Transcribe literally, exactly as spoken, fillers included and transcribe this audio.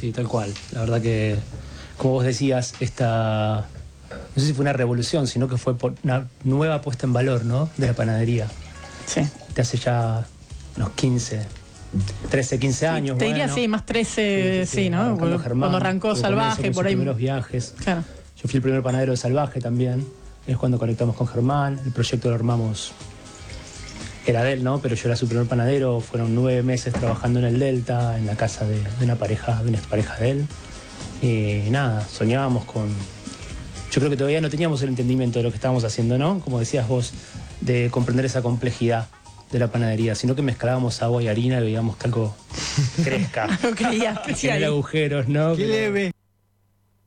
sí, tal cual. La verdad que, como vos decías, esta, no sé si fue una revolución, sino que fue por una nueva puesta en valor, ¿no?, de la panadería. Sí. De hace ya unos quince, trece, quince años. Te diría, bueno. sí, más trece, sí, sí, ¿no? Arrancando Germán, cuando arrancó tuvo Salvaje, por por ahí. Sus primeros viajes. Claro. Yo fui el primer panadero de Salvaje también. Es cuando conectamos con Germán. El proyecto lo armamos, era de él, ¿no? Pero yo era su primer panadero. Fueron nueve meses trabajando en el Delta, en la casa de, de una pareja, de una pareja de él. Y nada, soñábamos con... Yo creo que todavía no teníamos el entendimiento de lo que estábamos haciendo, ¿no? Como decías vos, de comprender esa complejidad de la panadería, sino que mezclábamos agua y harina y veíamos que algo crezca. No creía que sí Genera ahí. agujeros, ¿no? Qué Pero- leve.